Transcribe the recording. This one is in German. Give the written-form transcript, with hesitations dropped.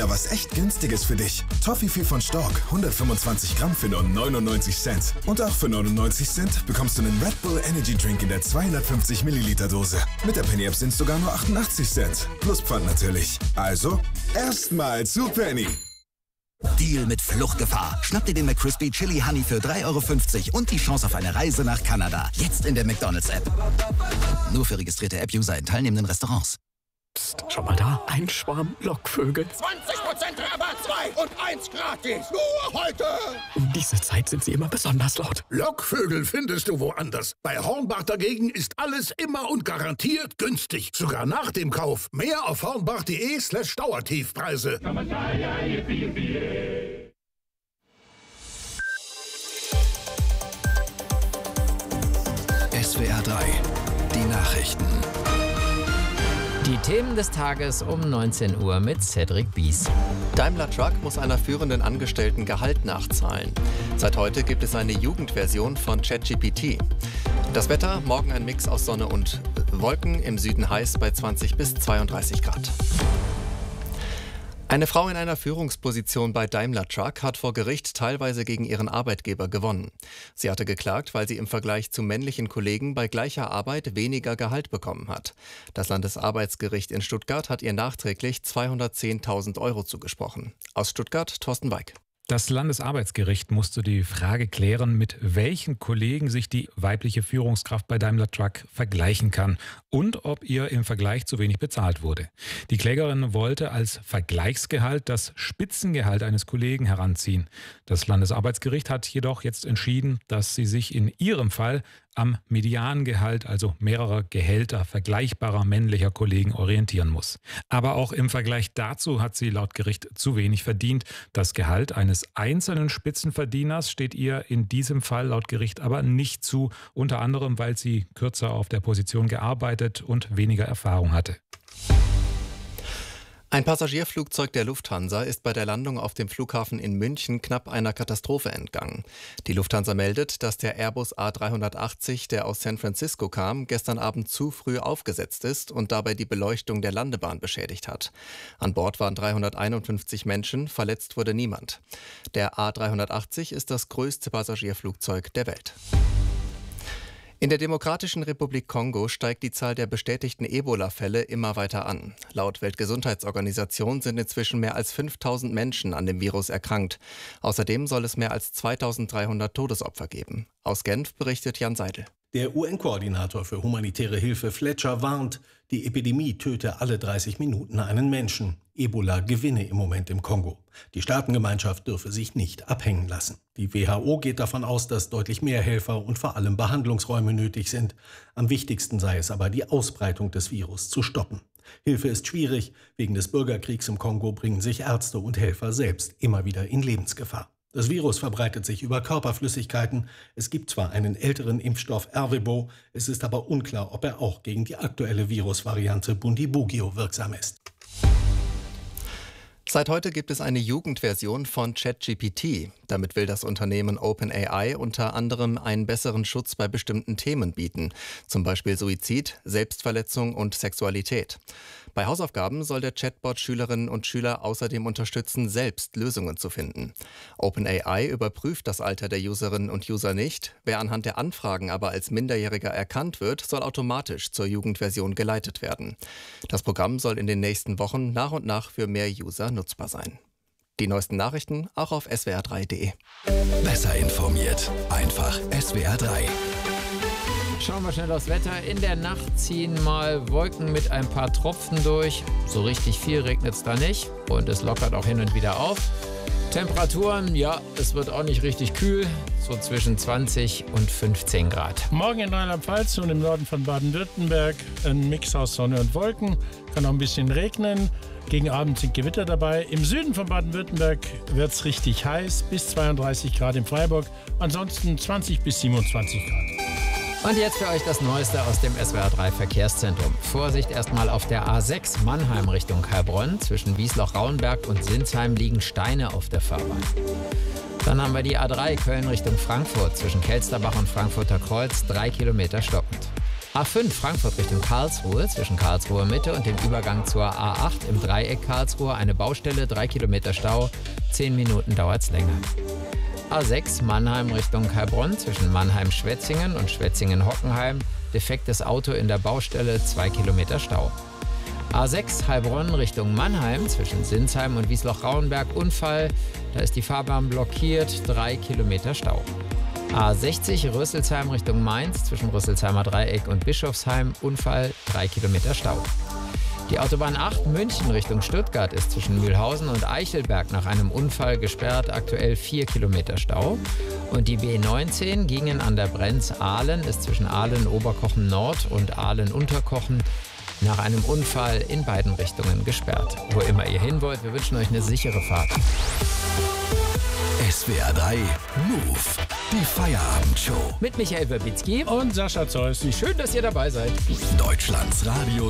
Ja, was echt günstiges für dich. Toffifee von Stork, 125 Gramm für nur 99 Cent. Und auch für 99 Cent bekommst du einen Red Bull Energy Drink in der 250 Milliliter Dose. Mit der Penny App sind es sogar nur 88 Cent. Plus Pfand natürlich. Also, erstmal zu Penny. Deal mit Fluchtgefahr. Schnapp dir den McCrispy Chili Honey für 3,50 € und die Chance auf eine Reise nach Kanada. Jetzt in der McDonald's-App. Nur für registrierte App-User in teilnehmenden Restaurants. Psst, schau mal da, ein Schwarm Lockvögel. 20% Rabatt, 2 und 1 gratis. Nur heute. Um diese Zeit sind sie immer besonders laut. Lockvögel findest du woanders. Bei Hornbach dagegen ist alles immer und garantiert günstig. Sogar nach dem Kauf. Mehr auf hornbach.de/Dauertiefpreise. SWR 3, die Nachrichten. Die Themen des Tages um 19 Uhr mit Cedric Bies. Daimler Truck muss einer führenden Angestellten Gehalt nachzahlen. Seit heute gibt es eine Jugendversion von ChatGPT. Das Wetter, morgen ein Mix aus Sonne und Wolken, im Süden heiß bei 20 bis 32 Grad. Eine Frau in einer Führungsposition bei Daimler Truck hat vor Gericht teilweise gegen ihren Arbeitgeber gewonnen. Sie hatte geklagt, weil sie im Vergleich zu männlichen Kollegen bei gleicher Arbeit weniger Gehalt bekommen hat. Das Landesarbeitsgericht in Stuttgart hat ihr nachträglich 210.000 € zugesprochen. Aus Stuttgart, Thorsten Weig. Das Landesarbeitsgericht musste die Frage klären, mit welchen Kollegen sich die weibliche Führungskraft bei Daimler Truck vergleichen kann und ob ihr im Vergleich zu wenig bezahlt wurde. Die Klägerin wollte als Vergleichsgehalt das Spitzengehalt eines Kollegen heranziehen. Das Landesarbeitsgericht hat jedoch jetzt entschieden, dass sie sich in ihrem Fall am Mediangehalt, also mehrerer Gehälter vergleichbarer männlicher Kollegen, orientieren muss. Aber auch im Vergleich dazu hat sie laut Gericht zu wenig verdient. Das Gehalt eines einzelnen Spitzenverdieners steht ihr in diesem Fall laut Gericht aber nicht zu, unter anderem, weil sie kürzer auf der Position gearbeitet und weniger Erfahrung hatte. Ein Passagierflugzeug der Lufthansa ist bei der Landung auf dem Flughafen in München knapp einer Katastrophe entgangen. Die Lufthansa meldet, dass der Airbus A380, der aus San Francisco kam, gestern Abend zu früh aufgesetzt ist und dabei die Beleuchtung der Landebahn beschädigt hat. An Bord waren 351 Menschen, verletzt wurde niemand. Der A380 ist das größte Passagierflugzeug der Welt. In der Demokratischen Republik Kongo steigt die Zahl der bestätigten Ebola-Fälle immer weiter an. Laut Weltgesundheitsorganisation sind inzwischen mehr als 5.000 Menschen an dem Virus erkrankt. Außerdem soll es mehr als 2.300 Todesopfer geben. Aus Genf berichtet Jan Seidel. Der UN-Koordinator für humanitäre Hilfe Fletcher warnt, die Epidemie töte alle 30 Minuten einen Menschen. Ebola gewinne im Moment im Kongo. Die Staatengemeinschaft dürfe sich nicht abhängen lassen. Die WHO geht davon aus, dass deutlich mehr Helfer und vor allem Behandlungsräume nötig sind. Am wichtigsten sei es aber, die Ausbreitung des Virus zu stoppen. Hilfe ist schwierig. Wegen des Bürgerkriegs im Kongo bringen sich Ärzte und Helfer selbst immer wieder in Lebensgefahr. Das Virus verbreitet sich über Körperflüssigkeiten. Es gibt zwar einen älteren Impfstoff Ervebo, es ist aber unklar, ob er auch gegen die aktuelle Virusvariante Bundibugyo wirksam ist. Seit heute gibt es eine Jugendversion von ChatGPT. Damit will das Unternehmen OpenAI unter anderem einen besseren Schutz bei bestimmten Themen bieten, zum Beispiel Suizid, Selbstverletzung und Sexualität. Bei Hausaufgaben soll der Chatbot Schülerinnen und Schüler außerdem unterstützen, selbst Lösungen zu finden. OpenAI überprüft das Alter der Userinnen und User nicht. Wer anhand der Anfragen aber als Minderjähriger erkannt wird, soll automatisch zur Jugendversion geleitet werden. Das Programm soll in den nächsten Wochen nach und nach für mehr User nutzbar sein. Die neuesten Nachrichten auch auf swr3.de. Besser informiert, einfach SWR 3. Schauen wir schnell aufs Wetter. In der Nacht ziehen mal Wolken mit ein paar Tropfen durch. So richtig viel regnet es da nicht und es lockert auch hin und wieder auf. Temperaturen, ja, es wird auch nicht richtig kühl, so zwischen 20 und 15 Grad. Morgen in Rheinland-Pfalz und im Norden von Baden-Württemberg ein Mix aus Sonne und Wolken. Kann auch ein bisschen regnen. Gegen Abend sind Gewitter dabei. Im Süden von Baden-Württemberg wird es richtig heiß, bis 32 Grad in Freiburg. Ansonsten 20 bis 27 Grad. Und jetzt für euch das Neueste aus dem SWR3 Verkehrszentrum. Vorsicht erstmal auf der A6 Mannheim Richtung Heilbronn. Zwischen Wiesloch-Rauenberg und Sinsheim liegen Steine auf der Fahrbahn. Dann haben wir die A3 Köln Richtung Frankfurt. Zwischen Kelsterbach und Frankfurter Kreuz 3 Kilometer stockend. A5 Frankfurt Richtung Karlsruhe zwischen Karlsruhe Mitte und dem Übergang zur A8 im Dreieck Karlsruhe eine Baustelle, 3 Kilometer Stau, 10 Minuten dauert's länger. A6 Mannheim Richtung Heilbronn zwischen Mannheim-Schwetzingen und Schwetzingen-Hockenheim, defektes Auto in der Baustelle, 2 Kilometer Stau. A6 Heilbronn Richtung Mannheim zwischen Sinsheim und Wiesloch-Rauenberg, Unfall, da ist die Fahrbahn blockiert, 3 Kilometer Stau. A60 Rüsselsheim Richtung Mainz zwischen Rüsselsheimer Dreieck und Bischofsheim, Unfall, 3 Kilometer Stau. Die Autobahn 8 München Richtung Stuttgart ist zwischen Mühlhausen und Eichelberg nach einem Unfall gesperrt, aktuell 4 Kilometer Stau. Und die B19 Gingen an der Brenz Ahlen ist zwischen Ahlen-Oberkochen Nord und Ahlen-Unterkochen nach einem Unfall in beiden Richtungen gesperrt. Wo immer ihr hin wollt, wir wünschen euch eine sichere Fahrt. SWR 3 Move, die Feierabendshow. Mit Michael Werbitzky und Sascha Zeus. Wie schön, dass ihr dabei seid. Deutschlands Radio